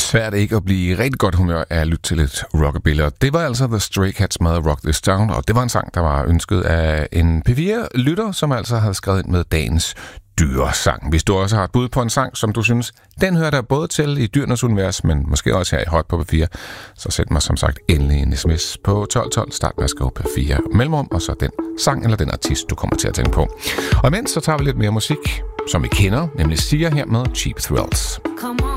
Svært ikke at blive i rigtig godt humør af at lytte til lidt rockabilly. Det var altså The Stray Cats med Rock This Town, og det var en sang, der var ønsket af en P4-lytter, som altså havde skrevet ind med dagens dyresang. Hvis du også har et bud på en sang, som du synes, den hører der både til i Dyrenes Univers, men måske også her i Hot på P4, så send mig som sagt endelig en sms på 1212, start med at skrive P4 mellemrum, og så den sang eller den artist, du kommer til at tænke på. Og imens så tager vi lidt mere musik, som vi kender, nemlig Sia her med Cheap Thrills. Come on.